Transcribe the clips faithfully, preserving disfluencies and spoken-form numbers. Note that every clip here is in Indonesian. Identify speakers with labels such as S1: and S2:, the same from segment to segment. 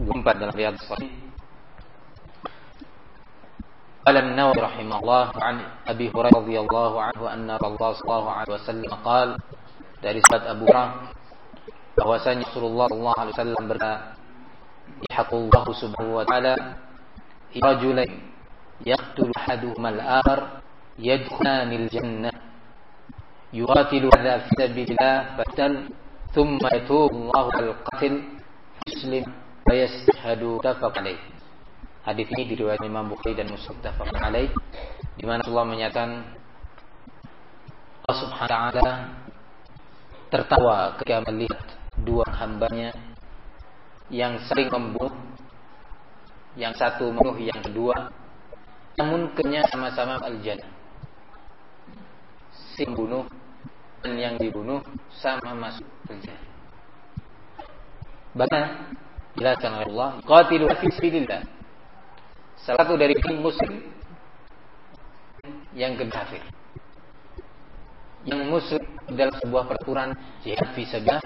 S1: dua puluh empat dalam Riyadhus Shalihin. قال النووي رحمه الله عن أبي هريرة رضي الله عنه أن رسول الله صلى الله عليه وسلم قال, dari sahabat Abu Hurairah bahwasanya Rasulullah sallallahu alaihi wasallam berkata, yahqullahu subhanahu wa ta'ala rajulain yaqtulu ahaduhuma al-akhar yadkhulani al-jannah yuqatilu hadha fi sabilillah fatal thumma yatubu Allahu al-qatil muslim wa yashhadu tafaq alaih. Hadis ini diriwayatkan Imam Bukhari dan Muslim tafaqan alaih, di mana Allah menyatakan Allah Subhanahu wa taala tertawa ketika melihat dua hambanya yang sering membunuh, yang satu membunuh yang kedua, namun kenyanya sama-sama al-jannah. Si membunuh dan yang dibunuh sama masuk al-jannah. Bagaimana? Jelaskan oleh Allah, qatilu fi sabilillah. Salah satu dari muslim yang kafir. Yang muslim dalam sebuah peraturan jihad fi sabilillah,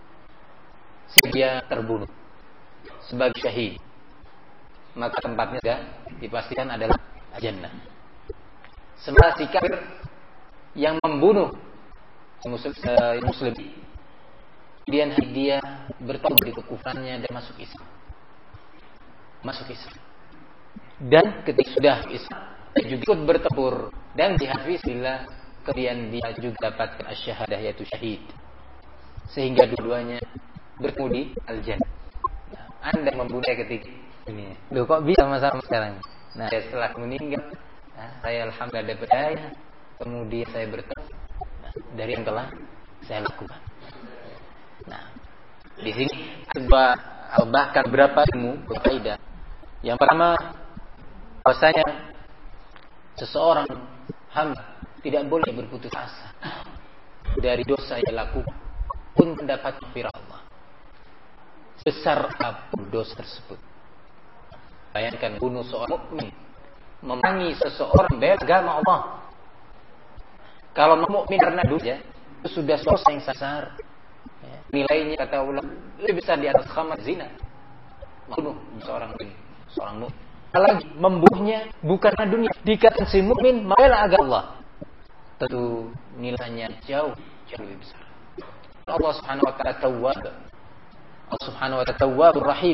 S1: dia terbunuh sebagai syahid, maka tempatnya sudah dipastikan adalah jannah. Sementara si kafir yang membunuh muslim, uh, muslim kemudian dia bertaubat dari kekufurannya dan masuk Islam. Masuk Islam. Dan ketika sudah Islam, dia juga ikut bertempur dan jihad fisbillah, kemudian dia juga dapatkan asy-syahadah, yaitu syahid, sehingga dua-duanya bertemu di al-jannah. Nah, Anda membunuh saya ketika ini, loh kok bisa sama-sama sekarang? Nah, setelah meninggal, nah, saya alhamdulillah dapat hidayah, kemudian saya bertemu nah, dari yang telah saya lakukan. Nah, di sini ada bahkan berapa ilmu berfaedah. Yang pertama, bahwasanya seseorang hamba tidak boleh berputus asa dari dosa yang dilakukan pun mendapat maghfirah Allah, besar apapun dosa tersebut. Bayangkan bunuh seorang mukmin, memerangi seseorang bela agama Allah. Kalau mukmin karena dosa itu sudah dosa yang besar. Ya, nilainya kata ulama lebih besar di atas khamar zina. Membunuh seorang seorang mukmin. Lagi membunuhnya bukan karena dunia, dikatakan si mukmin membela agama Allah, tentu nilainya jauh jauh lebih besar. Allah Subhanahu wa taala Tawwab, Allah Subhanahu wa taala Tawwabur Rahim.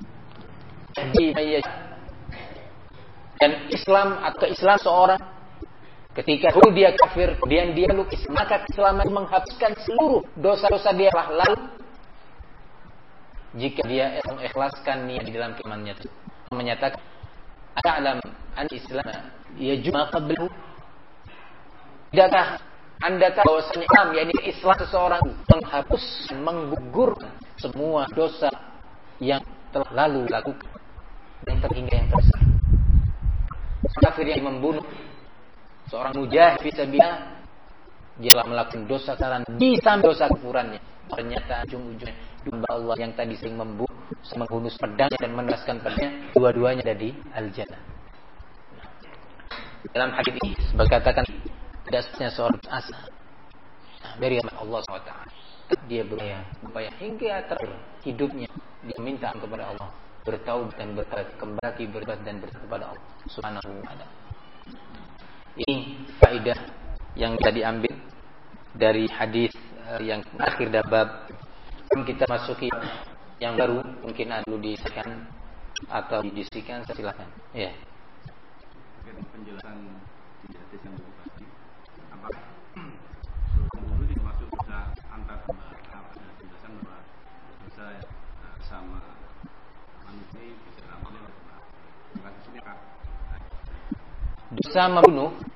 S1: Dan Islam atau Islam seorang ketika dulu dia kafir, kemudian dia lukis, maka keislaman menghapuskan seluruh dosa-dosa dia lalu jika dia mengikhlaskan niat di dalam keimanannya. Menyatakan A'lam an Islam yajub ma qablahu. Tidakkah Anda tahu bahwasanya Islam, yakni Islam seseorang, menghapus, menggugurkan semua dosa yang telah lalu lakukan, yang terhingga yang terbesar. Kafir yang membunuh seorang mujahid fi sabilillah, dia telah melakukan dosa kesalahan di samping dosa kufurannya. Ternyata ujung-ujungnya domba Allah yang tadi sering membunuh, menghunus pedangnya dan menewaskan pedangnya, dua-duanya ada di al-jannah. Dalam hadis ini sebagai katakan dasarnya seorang asa dari Allah subhanahu wa taala. Dia berupaya, berupaya hingga terakhir hidupnya dia minta kepada Allah, bertaubat dan bertobat, kembali bertobat dan bertobat kepada Allah subhanahu wa taala. Ini faedah yang bisa diambil dari hadis yang akhir bab. Kita masuki yang baru, mungkin ada dulu disikan atau didisikan, silakan. Ya.
S2: Penjelasan di hadis yang baru tadi, apakah dulu dimaksud dosa antar hamba? Penjelasan bahwa dosa sama manusia bisa ramai oleh Allah. Dosa membunuh